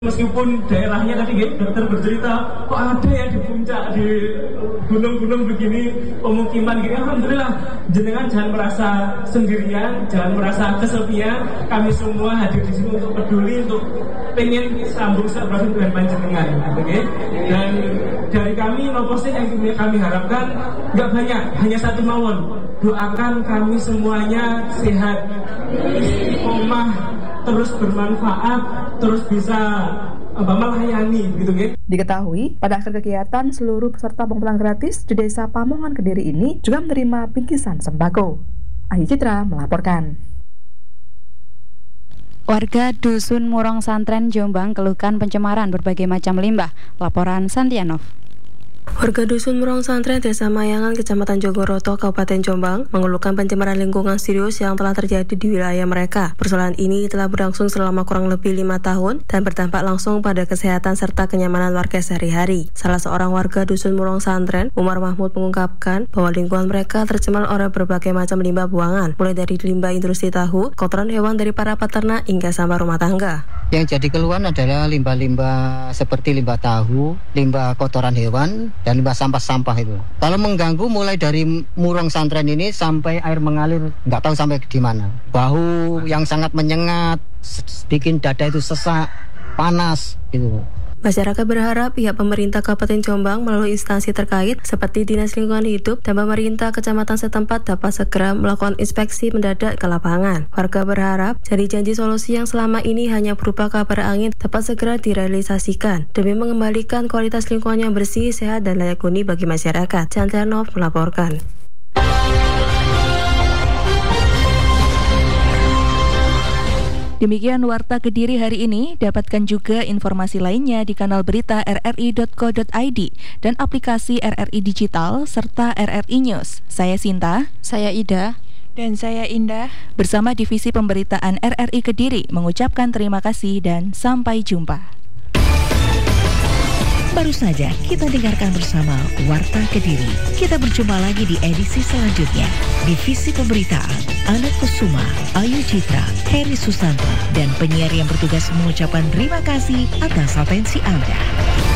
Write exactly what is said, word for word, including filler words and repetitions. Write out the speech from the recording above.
Meskipun daerahnya tadi dokter bercerita, kok ada ya di puncak, di gunung-gunung begini, pemukiman gini, alhamdulillah, jenengan jangan merasa sendirian, jangan merasa kesepian, kami semua hadir di sini untuk peduli, untuk pengen sambung silaturahmi dengan panjenengan, oke? Okay? Dan dari kami, Nopostin yang kami harapkan, nggak banyak, hanya satu mawon, doakan kami semuanya sehat, istiqomah, terus bermanfaat, terus bisa apa, melayani gitu kan. Diketahui, pada akhir kegiatan seluruh peserta pengumpulan gratis di Desa Pamongan Kediri ini juga menerima bingkisan sembako. Ayu Citra melaporkan. Warga Dusun Murong Santren, Jombang keluhkan pencemaran berbagai macam limbah. Laporan Santianov. Warga Dusun Murong Santren, Desa Mayangan, Kecamatan Jogoroto, Kabupaten Jombang, mengeluhkan pencemaran lingkungan serius yang telah terjadi di wilayah mereka. Persoalan ini telah berlangsung selama kurang lebih lima tahun dan berdampak langsung pada kesehatan serta kenyamanan warga sehari-hari. Salah seorang warga Dusun Murong Santren, Umar Mahmud, mengungkapkan bahwa lingkungan mereka tercemar oleh berbagai macam limbah buangan, mulai dari limbah industri tahu, kotoran hewan dari para peternak, hingga sampah rumah tangga. Yang jadi keluhan adalah limbah-limbah seperti limbah tahu, limbah kotoran hewan, dan limbah sampah-sampah itu. Kalau mengganggu mulai dari Murong Santren ini sampai air mengalir, nggak tahu sampai di mana. Bau yang sangat menyengat, bikin dada itu sesak, panas gitu. Masyarakat berharap pihak pemerintah Kabupaten Jombang melalui instansi terkait seperti Dinas Lingkungan Hidup dan pemerintah kecamatan setempat dapat segera melakukan inspeksi mendadak ke lapangan. Warga berharap janji-janji solusi yang selama ini hanya berupa kabar angin dapat segera direalisasikan demi mengembalikan kualitas lingkungan yang bersih, sehat, dan layak huni bagi masyarakat. Chantianov melaporkan. Demikian Warta Kediri hari ini. Dapatkan juga informasi lainnya di kanal berita r r i dot co dot i d dan aplikasi R R I Digital serta R R I News. Saya Sinta, saya Ida, dan saya Indah. Bersama Divisi Pemberitaan R R I Kediri mengucapkan terima kasih dan sampai jumpa. Baru saja kita dengarkan bersama Warta Kediri. Kita berjumpa lagi di edisi selanjutnya. Divisi Pemberitaan, Anak Kusuma, Ayu Citra, Heri Susanto, dan penyiar yang bertugas mengucapkan terima kasih atas atensi Anda.